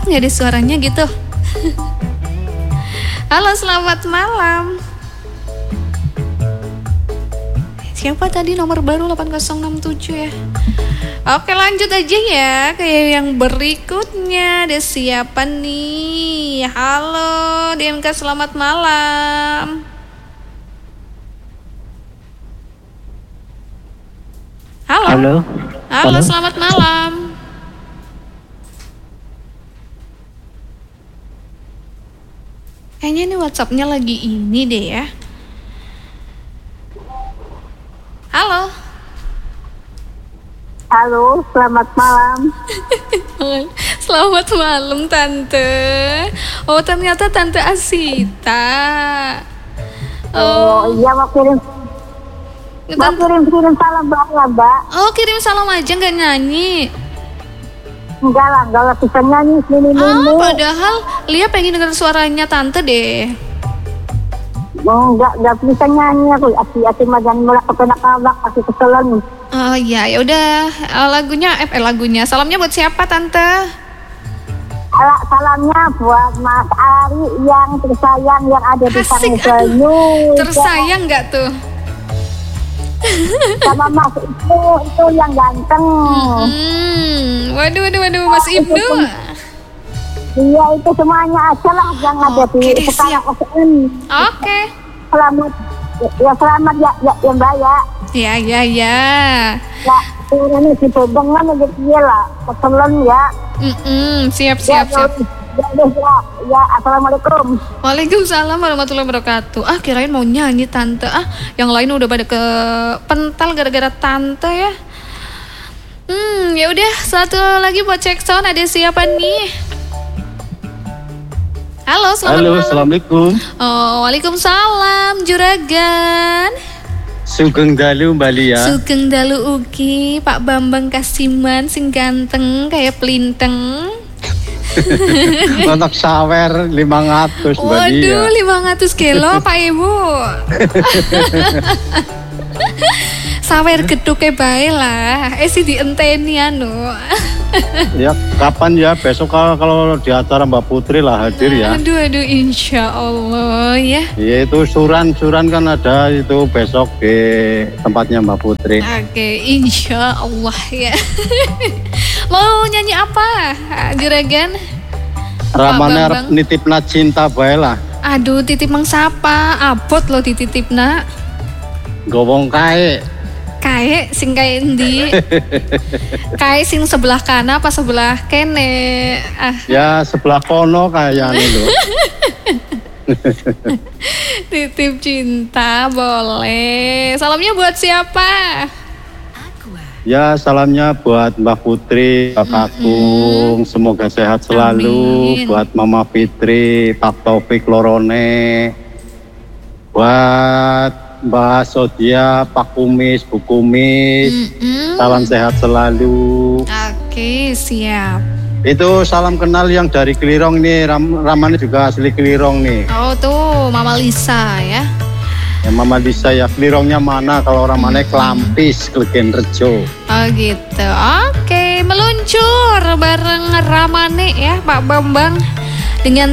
nggak ada suaranya gitu. Halo, selamat malam. Siapa tadi nomor baru 8067 ya? Oke, lanjut aja ya ke yang berikutnya. Ada siapa nih? Halo DMK, selamat malam. Halo. Halo, selamat malam. Kayaknya ini WhatsApp-nya lagi ini deh ya. Halo. Halo, selamat malam. Selamat malam Tante. Oh, ternyata Tante Asita. Oh iya, mau kirim salam ya, Mbak. Oh, kirim salam aja, nggak nyanyi? Enggak lah bisa nyanyi sini. Padahal Lia pengen denger suaranya Tante deh. Oh, enggak bisa nyanyi aku. Ati majan mulak kena kabak, aku keselan. Oh iya, ya udah. Lagunya. Salamnya buat siapa Tante? Salamnya buat Mas Ari yang tersayang yang ada di Sangibanyu. Tersayang nggak tuh? Sama Mas itu yang ganteng. Waduh, Mas Ibnu. Iya, itu semuanya aja lah yang ada di sekarang SN. Oke. Selamat ya Mbak ya. Ya. Ya, ini si Bobongan gitu lah. Keselen ya. Siap. Ya, assalamualaikum. Waalaikumsalam warahmatullahi wabarakatuh. Kirain mau nyanyi Tante. Yang lain udah pada ke pental gara-gara Tante ya. Ya udah, satu lagi buat cek sound. Ada siapa nih? Halo, selamat malam. Assalamualaikum. Oh, waalaikumsalam Juragan. Sugeng dalu Mbak Lia. Sugeng dalu ugi Pak Bambang Kasiman sing ganteng kayak pelinteng. Untuk sawer 500 Mbak Lia. Waduh, 500 kilo Pak Ibu. Sawer geduknya bae lah. Si dienteni anu. Ya, kapan ya? Besok kalau di acara Mbak Putri lah hadir ya. Aduh, insya Allah ya. Iya, itu suran kan ada itu besok di tempatnya Mbak Putri. Oke, insya Allah ya. Mau nyanyi apa, Juragan? Ramane nitipna cinta bae lah. Aduh, titip mengsapa? Abot lo dititipna. Gowong kae. Kae sing kae endi? Kae sing sebelah kana apa sebelah kene? Ya sebelah kono kayaknya lho. Titip cinta boleh. Salamnya buat siapa? Ya, salamnya buat Mbak Putri, Pak Kakung, semoga sehat selalu. Amin. Buat Mama Fitri, Pak Taufik Lorone, buat Mbak Sodia, Pak Kumis, Bu Kumis, salam sehat selalu. Oke, siap. Itu salam kenal yang dari Kelirong nih, Ramane juga asli Kelirong nih. Oh tuh, Mama Lisa ya. Ya Mama Lisa ya, Kelirongnya mana kalau Ramane Klampis, Klegen Rejo. Oh gitu, oke, meluncur bareng Ramane ya Pak Bambang dengan